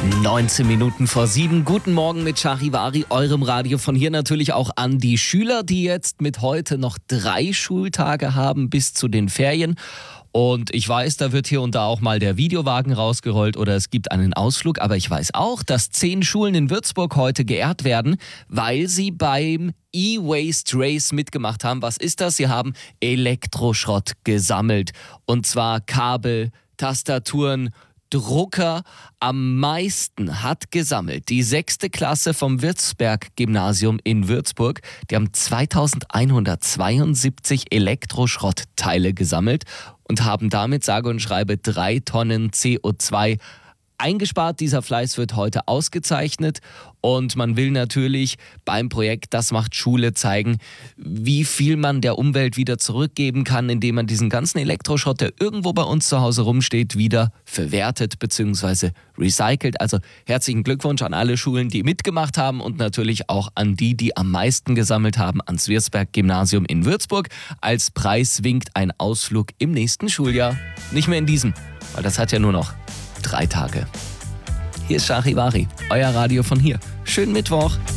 19 Minuten vor 7. Guten Morgen mit Charivari, eurem Radio. Von hier natürlich auch an die Schüler, die jetzt mit heute noch 3 Schultage haben bis zu den Ferien. Und ich weiß, da wird hier und da auch mal der Videowagen rausgerollt oder es gibt einen Ausflug. Aber ich weiß auch, dass 10 Schulen in Würzburg heute geehrt werden, weil sie beim E-Waste Race mitgemacht haben. Was ist das? Sie haben Elektroschrott gesammelt. Und zwar Kabel, Tastaturen, Drucker. Am meisten hat gesammelt die 6. Klasse vom Würzberg-Gymnasium in Würzburg. Die haben 2172 Elektroschrottteile gesammelt und haben damit sage und schreibe 3 Tonnen CO2 eingespart. Dieser Fleiß wird heute ausgezeichnet und man will natürlich beim Projekt Das macht Schule zeigen, wie viel man der Umwelt wieder zurückgeben kann, indem man diesen ganzen Elektroschrott, der irgendwo bei uns zu Hause rumsteht, wieder verwertet bzw. recycelt. Also herzlichen Glückwunsch an alle Schulen, die mitgemacht haben und natürlich auch an die, die am meisten gesammelt haben, ans Würzberg-Gymnasium in Würzburg. Als Preis winkt ein Ausflug im nächsten Schuljahr. Nicht mehr in diesem, weil das hat ja nur noch 3 Tage. Hier ist Charivari, euer Radio von hier. Schönen Mittwoch.